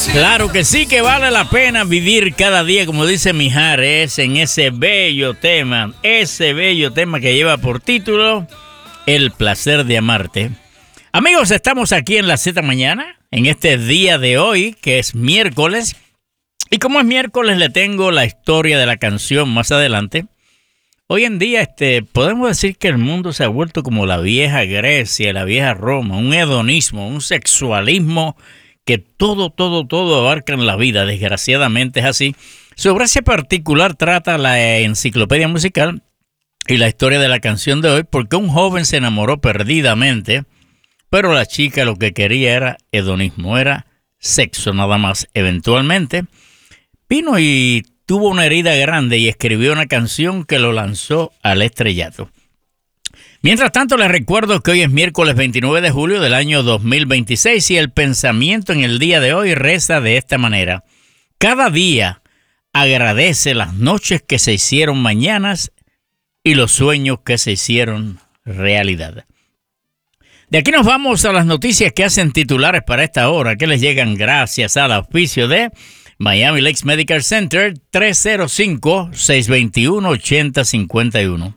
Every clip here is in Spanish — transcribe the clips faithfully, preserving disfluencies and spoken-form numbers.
Claro que sí, que vale la pena vivir cada día, como dice Mijares, en ese bello tema, ese bello tema que lleva por título El placer de amarte. Amigos, estamos aquí en la Z Mañana, en este día de hoy, que es miércoles. Y como es miércoles, le tengo la historia de la canción más adelante. Hoy en día este, podemos decir que el mundo se ha vuelto como la vieja Grecia, la vieja Roma, un hedonismo, un sexualismo que todo, todo, todo abarca en la vida, desgraciadamente es así. Sobre ese particular trata la enciclopedia musical y la historia de la canción de hoy, porque un joven se enamoró perdidamente, pero la chica lo que quería era hedonismo, era sexo nada más. Eventualmente vino y tuvo una herida grande y escribió una canción que lo lanzó al estrellato. Mientras tanto, les recuerdo que hoy es miércoles veintinueve de julio del año dos mil veintiséis y el pensamiento en el día de hoy reza de esta manera. Cada día agradece las noches que se hicieron mañanas y los sueños que se hicieron realidad. De aquí nos vamos a las noticias que hacen titulares para esta hora, que les llegan gracias al auspicio de Miami Lakes Medical Center, tres cero cinco, seis dos uno, ocho cero cinco uno.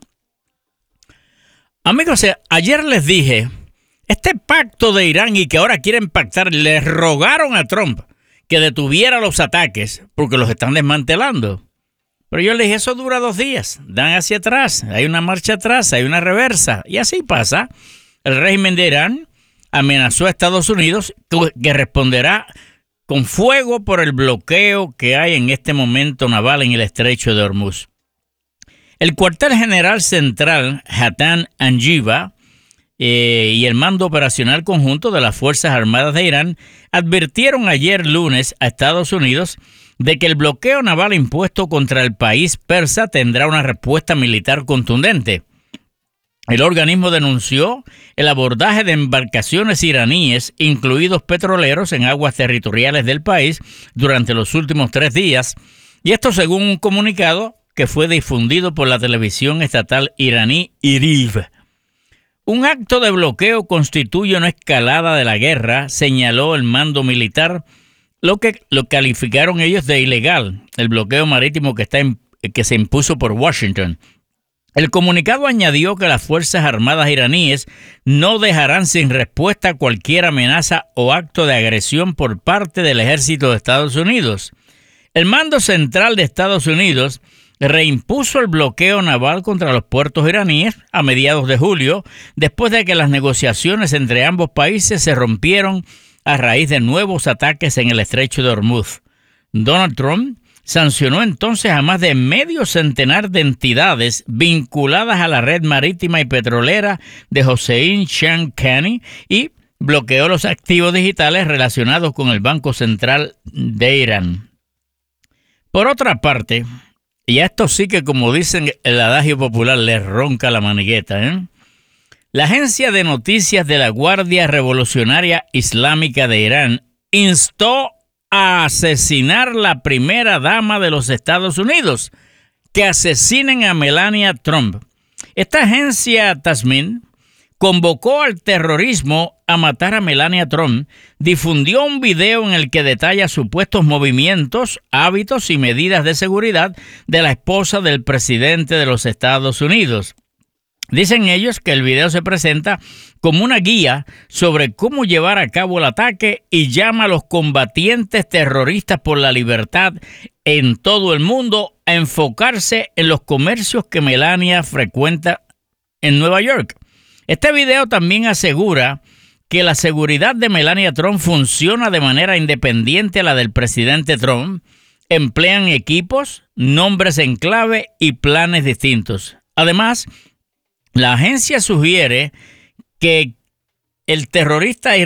Amigos, ayer les dije, este pacto de Irán y que ahora quieren pactar, les rogaron a Trump que detuviera los ataques porque los están desmantelando. Pero yo les dije, eso dura dos días, dan hacia atrás, hay una marcha atrás, hay una reversa, y así pasa. El régimen de Irán amenazó a Estados Unidos que responderá con fuego por el bloqueo que hay en este momento naval en el estrecho de Hormuz. El cuartel general central Hatan Anjiva eh, y el mando operacional conjunto de las Fuerzas Armadas de Irán advirtieron ayer lunes a Estados Unidos de que el bloqueo naval impuesto contra el país persa tendrá una respuesta militar contundente. El organismo denunció el abordaje de embarcaciones iraníes, incluidos petroleros, en aguas territoriales del país durante los últimos tres días, y esto según un comunicado que fue difundido por la televisión estatal iraní IRIV. Un acto de bloqueo constituye una escalada de la guerra, señaló el mando militar, lo que lo calificaron ellos de ilegal, el bloqueo marítimo que, está en, que se impuso por Washington. El comunicado añadió que las Fuerzas Armadas iraníes no dejarán sin respuesta cualquier amenaza o acto de agresión por parte del ejército de Estados Unidos. El mando central de Estados Unidos reimpuso el bloqueo naval contra los puertos iraníes a mediados de julio, después de que las negociaciones entre ambos países se rompieron a raíz de nuevos ataques en el estrecho de Hormuz. Donald Trump sancionó entonces a más de medio centenar de entidades vinculadas a la red marítima y petrolera de Hossein Shah-Khani y bloqueó los activos digitales relacionados con el Banco Central de Irán. Por otra parte, y a esto sí que, como dicen el adagio popular, les ronca la manigueta, ¿eh? La agencia de noticias de la Guardia Revolucionaria Islámica de Irán instó a asesinar la primera dama de los Estados Unidos, que asesinen a Melania Trump. Esta agencia Tasmin convocó al terrorismo a matar a Melania Trump, difundió un video en el que detalla supuestos movimientos, hábitos y medidas de seguridad de la esposa del presidente de los Estados Unidos. Dicen ellos que el video se presenta como una guía sobre cómo llevar a cabo el ataque y llama a los combatientes terroristas por la libertad en todo el mundo a enfocarse en los comercios que Melania frecuenta en Nueva York. Este video también asegura que la seguridad de Melania Trump funciona de manera independiente a la del presidente Trump. Emplean equipos, nombres en clave y planes distintos. Además, la agencia sugiere que el terrorista